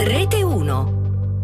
Rete 1.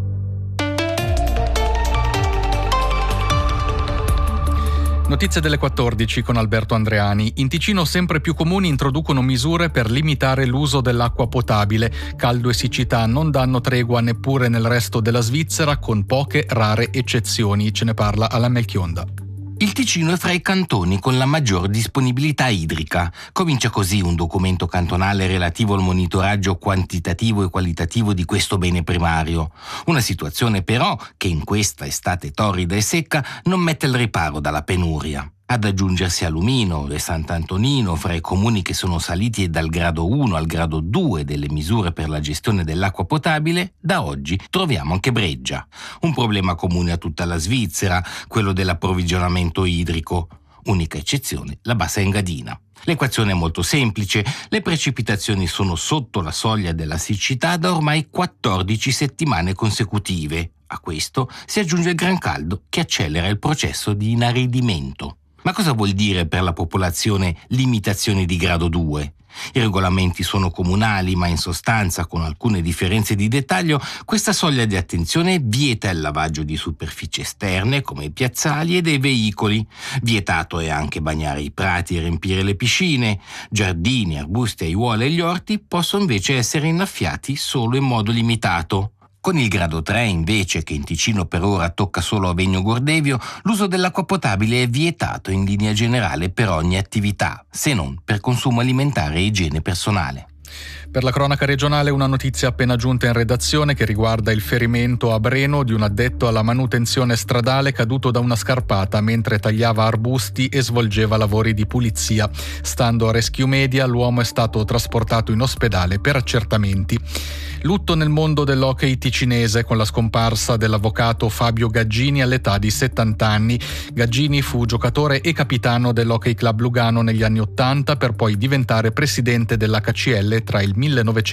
Notizie delle 14 con Alberto Andreani. In Ticino sempre più comuni introducono misure per limitare l'uso dell'acqua potabile. Caldo e siccità non danno tregua neppure nel resto della Svizzera, con poche rare eccezioni. Ce ne parla Alain Melchionda. Il Ticino è fra i cantoni con la maggior disponibilità idrica. Comincia così un documento cantonale relativo al monitoraggio quantitativo e qualitativo di questo bene primario. Una situazione però che in questa estate torrida e secca non mette al riparo dalla penuria. Ad aggiungersi a Lumino e Sant'Antonino, fra i comuni che sono saliti dal grado 1 al grado 2 delle misure per la gestione dell'acqua potabile, da oggi troviamo anche Breggia. Un problema comune a tutta la Svizzera, quello dell'approvvigionamento idrico. Unica eccezione, la Bassa Engadina. L'equazione è molto semplice, le precipitazioni sono sotto la soglia della siccità da ormai 14 settimane consecutive. A questo si aggiunge il gran caldo che accelera il processo di inaridimento. Ma cosa vuol dire per la popolazione limitazioni di grado 2? I regolamenti sono comunali, ma in sostanza, con alcune differenze di dettaglio, questa soglia di attenzione vieta il lavaggio di superfici esterne, come i piazzali e dei veicoli. Vietato è anche bagnare i prati e riempire le piscine. Giardini, arbusti, aiuole e gli orti possono invece essere innaffiati solo in modo limitato. Con il grado 3, invece, che in Ticino per ora tocca solo a Vegno Gordevio, l'uso dell'acqua potabile è vietato in linea generale per ogni attività, se non per consumo alimentare e igiene personale. Per la cronaca regionale una notizia appena giunta in redazione che riguarda il ferimento a Breno di un addetto alla manutenzione stradale caduto da una scarpata mentre tagliava arbusti e svolgeva lavori di pulizia. Stando a Rescue Media, l'uomo è stato trasportato in ospedale per accertamenti. Lutto nel mondo dell'hockey ticinese con la scomparsa dell'avvocato Fabio Gaggini all'età di 70 anni. Gaggini fu giocatore e capitano dell'Hockey Club Lugano negli anni 80 per poi diventare presidente dell'HCL tra il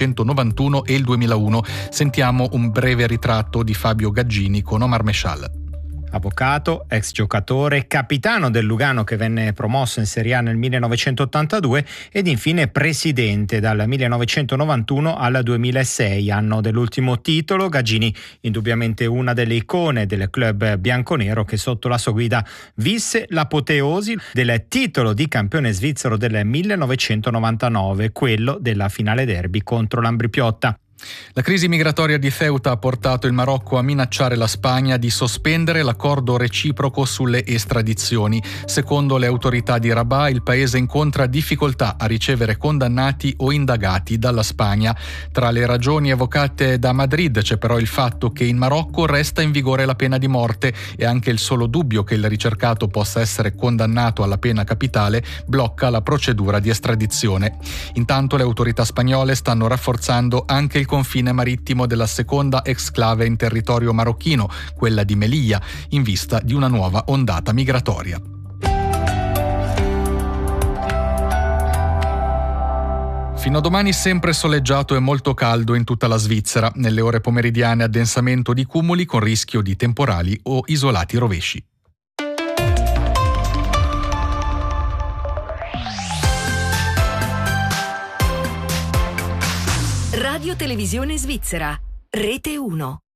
1991 e il 2001. Sentiamo un breve ritratto di Fabio Gaggini con Omar Meshal. Avvocato, ex giocatore, capitano del Lugano che venne promosso in Serie A nel 1982 ed infine presidente dal 1991 al 2006, anno dell'ultimo titolo. Gaggini indubbiamente una delle icone del club bianconero che sotto la sua guida visse l'apoteosi del titolo di campione svizzero del 1999, quello della finale derby contro l'Ambrì-Piotta. La crisi migratoria di Ceuta ha portato il Marocco a minacciare la Spagna di sospendere l'accordo reciproco sulle estradizioni. Secondo le autorità di Rabat, il paese incontra difficoltà a ricevere condannati o indagati dalla Spagna. Tra le ragioni evocate da Madrid c'è però il fatto che in Marocco resta in vigore la pena di morte e anche il solo dubbio che il ricercato possa essere condannato alla pena capitale blocca la procedura di estradizione. Intanto le autorità spagnole stanno rafforzando anche il confine marittimo della seconda exclave in territorio marocchino, quella di Melilla, in vista di una nuova ondata migratoria. Fino a domani sempre soleggiato e molto caldo in tutta la Svizzera. Nelle ore pomeridiane addensamento di cumuli con rischio di temporali o isolati rovesci. Radio Televisione Svizzera, Rete 1.